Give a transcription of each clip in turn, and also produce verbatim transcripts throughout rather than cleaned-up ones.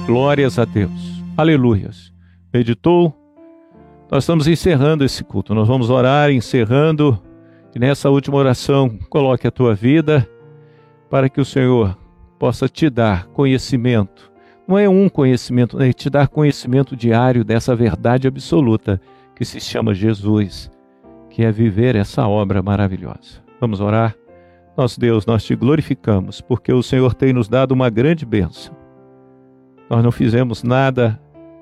Glórias a Deus. Aleluias. Meditou? Nós estamos encerrando esse culto. Nós vamos orar encerrando. E nessa última oração, coloque a tua vida para que o Senhor possa te dar conhecimento. Não é um conhecimento, é te dar conhecimento diário dessa verdade absoluta que se chama Jesus, que é viver essa obra maravilhosa. Vamos orar? Nosso Deus, nós te glorificamos, porque o Senhor tem nos dado uma grande bênção. Nós não fizemos nada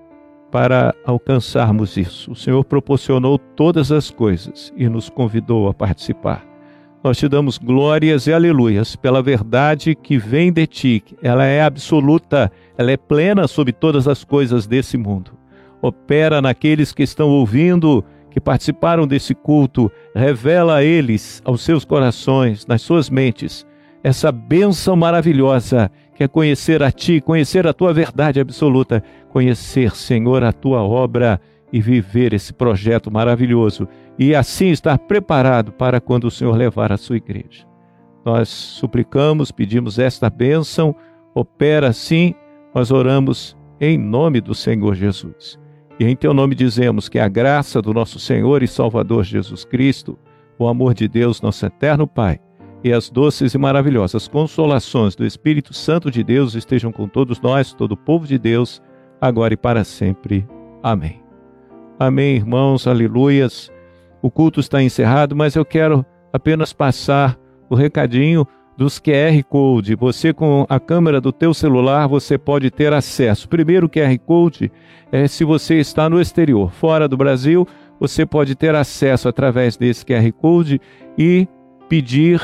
para alcançarmos isso. O Senhor proporcionou todas as coisas e nos convidou a participar. Nós te damos glórias e aleluias pela verdade que vem de ti. Ela é absoluta, ela é plena sobre todas as coisas desse mundo. Opera naqueles que estão ouvindo, que participaram desse culto, revela a eles, aos seus corações, nas suas mentes, essa bênção maravilhosa que é conhecer a Ti, conhecer a Tua verdade absoluta, conhecer, Senhor, a Tua obra e viver esse projeto maravilhoso e assim estar preparado para quando o Senhor levar a sua igreja. Nós suplicamos, pedimos esta bênção, opera assim, nós oramos em nome do Senhor Jesus. E em Teu nome dizemos que a graça do nosso Senhor e Salvador Jesus Cristo, o amor de Deus, nosso eterno Pai, e as doces e maravilhosas consolações do Espírito Santo de Deus estejam com todos nós, todo o povo de Deus, agora e para sempre. Amém. Amém, irmãos, aleluias. O culto está encerrado, mas eu quero apenas passar o recadinho dos Q R Code. Você, com a câmera do teu celular, você pode ter acesso. Primeiro, o Q R Code é se você está no exterior, fora do Brasil, você pode ter acesso através desse Q R Code e pedir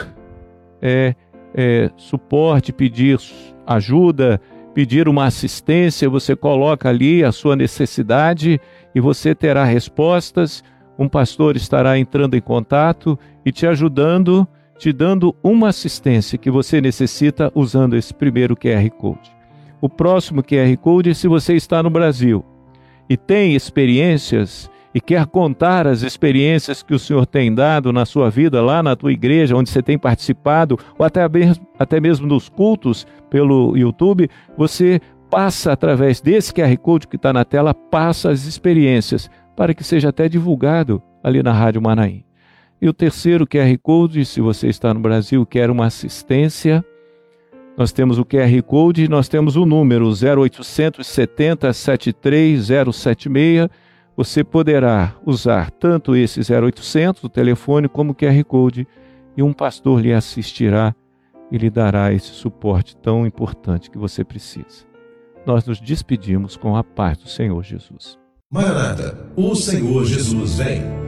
é, é, suporte, pedir ajuda, pedir uma assistência. Você coloca ali a sua necessidade e você terá respostas. Um pastor estará entrando em contato e te ajudando, te dando uma assistência que você necessita usando esse primeiro Q R Code. O próximo Q R Code, se você está no Brasil e tem experiências e quer contar as experiências que o Senhor tem dado na sua vida, lá na tua igreja, onde você tem participado, ou até mesmo, até mesmo nos cultos pelo YouTube, você passa através desse Q R Code que está na tela, passa as experiências, para que seja até divulgado ali na Rádio Manaim. E o terceiro Q R Code, se você está no Brasil, quer uma assistência, nós temos o Q R Code e nós temos o número zero oitocentos, setenta, setenta e três, zero setenta e seis. Você poderá usar tanto esse zero oitocentos, o telefone, como o Q R Code, e um pastor lhe assistirá e lhe dará esse suporte tão importante que você precisa. Nós nos despedimos com a paz do Senhor Jesus. Maranata, o Senhor Jesus vem.